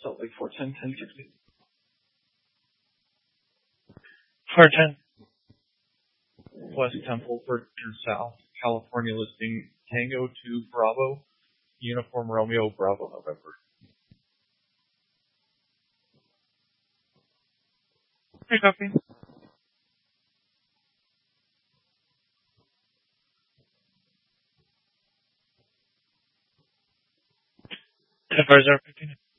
Salt Lake 410, 1060. 410. West Temple, Berkshire South, California listing Tango 2 Bravo, Uniform Romeo Bravo November. Hey, copy. Advisor 15.